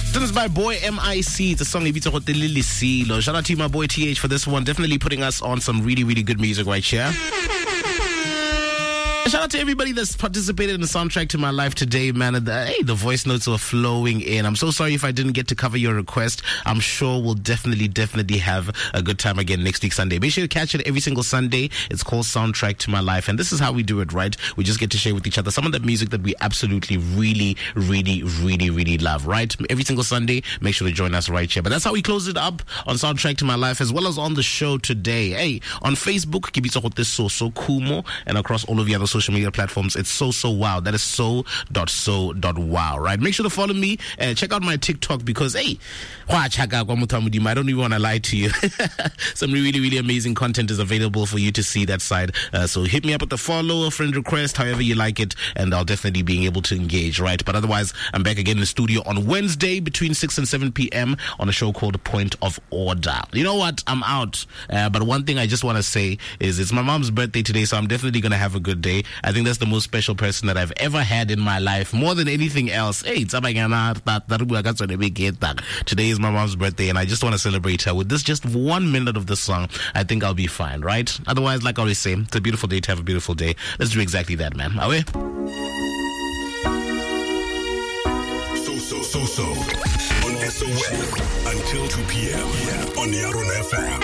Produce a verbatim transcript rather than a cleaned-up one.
This is my boy M I C. It's a song Ibitsa Gote Lilisilo. Shout out to my boy T H for this one. Definitely putting us on some really, really good music right here. Shout out to everybody that's participated in the soundtrack to my life today, man. The, hey, the voice notes were flowing in. I'm so sorry if I didn't get to cover your request. I'm sure we'll definitely, definitely have a good time again next week, Sunday. Make sure to catch it every single Sunday. It's called Soundtrack to My Life. And this is how we do it, right? We just get to share with each other some of the music that we absolutely, really, really, really, really love, right? Every single Sunday, make sure to join us right here. But that's how we close it up on Soundtrack to My Life, as well as on the show today. Hey, on Facebook, Kibitsa Gote So So Kumo, and across all of the other social media platforms, it's so so wow. That is so dot so dot wow, right? Make sure to follow me and check out my TikTok because hey, I don't even want to lie to you. Some really really amazing content is available for you to see that side. Uh, so hit me up with the follow, a friend request, however you like it, and I'll definitely be able to engage, right? But otherwise, I'm back again in the studio on Wednesday between six and seven p.m. on a show called Point of Order. You know what? I'm out. Uh, but one thing I just want to say is it's my mom's birthday today, so I'm definitely going to have a good day. I think that's the most special person that I've ever had in my life, more than anything else. Hey, today is my mom's birthday, and I just want to celebrate her with this just one minute of the song. I think I'll be fine, right? Otherwise, like I always say, it's a beautiful day to have a beautiful day. Let's do exactly that, man. Are we? So, so, so, so. On S O N until two p.m. on Yaron F M.